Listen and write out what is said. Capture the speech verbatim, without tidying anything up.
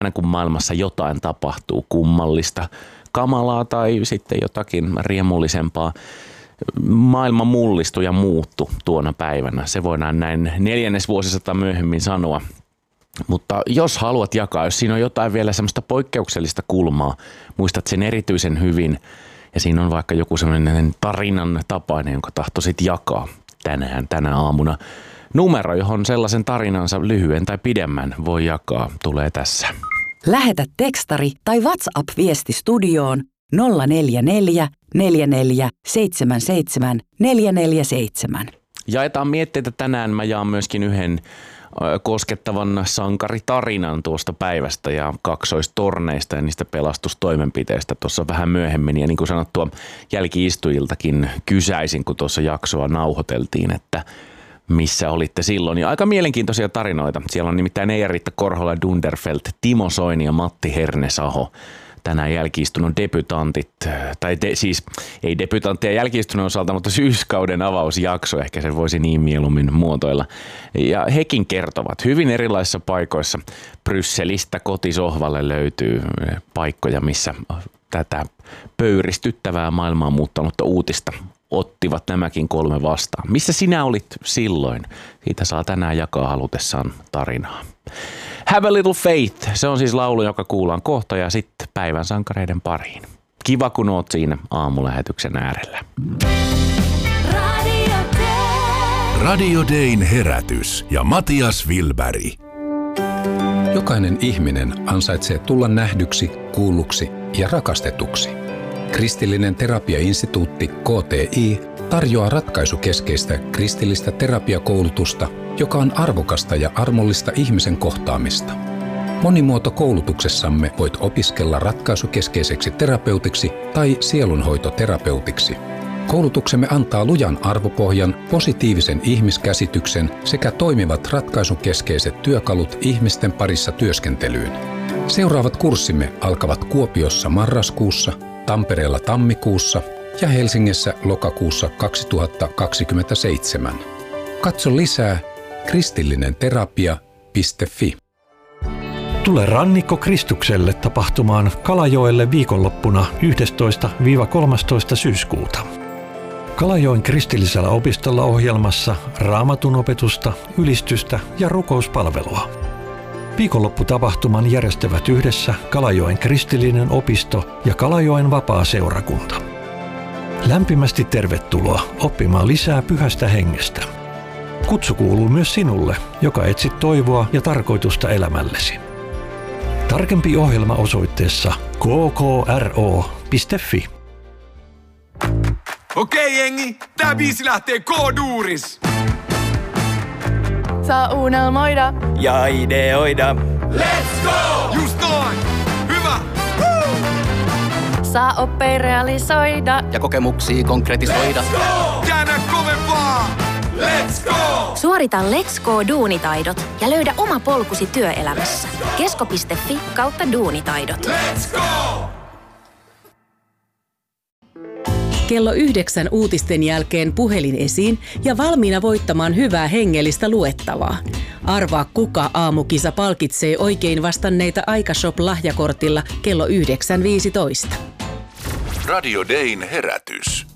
Aina kun maailmassa jotain tapahtuu kummallista, kamalaa tai sitten jotakin riemullisempaa, maailma mullistui ja muuttui tuona päivänä. Se voidaan näin neljännesvuosisata myöhemmin sanoa. Mutta jos haluat jakaa, jos siinä on jotain vielä semmoista poikkeuksellista kulmaa, muistat sen erityisen hyvin ja siinä on vaikka joku semmoinen tarinan tapainen, jonka tahtoisit jakaa tänään, tänä aamuna. Numero, johon sellaisen tarinansa lyhyen tai pidemmän voi jakaa, tulee tässä. Lähetä tekstari tai WhatsApp-viesti studioon nolla neljä neljä, neljä neljä, seitsemän seitsemän, neljä neljä seitsemän. Jaetaan mietteitä tänään. Mä jaan myöskin yhden koskettavan sankaritarinan tuosta päivästä ja kaksoistorneista ja niistä pelastustoimenpiteistä tuossa vähän myöhemmin. Ja niin kuin sanottua, jälki-istujiltakin kysäisin, kun tuossa jaksoa nauhoiteltiin, että missä olitte silloin. Ja aika mielenkiintoisia tarinoita. Siellä on nimittäin Eija-Riitta Korhola Dunderfelt, Timo Soini ja Matti Hernesaho. Tänään jälki-istunnon debutantit, tai de, siis ei debutantteja jälki-istunnon osalta, mutta syyskauden avausjakso, ehkä se voisi niin mieluummin muotoilla. Ja hekin kertovat hyvin erilaisissa paikoissa. Brysselistä kotisohvalle löytyy paikkoja, missä tätä pöyristyttävää maailmaa muuttanutta uutista ottivat nämäkin kolme vastaan. Missä sinä olit silloin? Siitä saa tänään jakaa halutessaan tarinaa. Have a Little Faith, se on siis laulu, joka kuullaan kohta ja sitten päivän sankareiden pariin. Kiva, kun oot siinä aamulähetyksen äärellä. Radio Day. Radio Dayn herätys ja Matias Wilberg. Jokainen ihminen ansaitsee tulla nähdyksi, kuulluksi ja rakastetuksi. Kristillinen terapiainstituutti K T I tarjoaa ratkaisukeskeistä kristillistä terapiakoulutusta, joka on arvokasta ja armollista ihmisen kohtaamista. Monimuotokoulutuksessamme voit opiskella ratkaisukeskeiseksi terapeutiksi tai sielunhoitoterapeutiksi. Koulutuksemme antaa lujan arvopohjan, positiivisen ihmiskäsityksen sekä toimivat ratkaisukeskeiset työkalut ihmisten parissa työskentelyyn. Seuraavat kurssimme alkavat Kuopiossa marraskuussa, Tampereella tammikuussa ja Helsingissä lokakuussa kaksituhattakaksikymmentäseitsemän. Katso lisää kristillinenterapia piste fi. Tule Rannikko Kristukselle tapahtumaan Kalajoelle viikonloppuna yhdestoista kolmastoista syyskuuta. Kalajoen kristillisellä opistolla ohjelmassa raamatun opetusta, ylistystä ja rukouspalvelua. Viikonlopputapahtuman järjestävät yhdessä Kalajoen kristillinen opisto ja Kalajoen vapaa-seurakunta. Lämpimästi tervetuloa oppimaan lisää pyhästä hengestä. Kutsu kuuluu myös sinulle, joka etsit toivoa ja tarkoitusta elämällesi. Tarkempi ohjelma osoitteessa k k r o piste f i. Okei jengi, tää biisi lähtee K-duuris. Saa unelmoida ja ideoida. Let's go! Just noin! Hyvä! Woo! saa oppia realisoida ja kokemuksia konkretisoida. Let's go! Käännä kovempaa! Let's go! Suorita Let's Go -duunitaidot ja löydä oma polkusi työelämässä. kesko piste fi kautta duunitaidot. Let's go! Kello yhdeksän uutisten jälkeen puhelin esiin ja valmiina voittamaan hyvää hengellistä luettavaa. Arvaa, kuka aamukisa palkitsee oikein vastanneita Aikashop-lahjakortilla kello yhdeksän viisitoista. Radio Dayn herätys.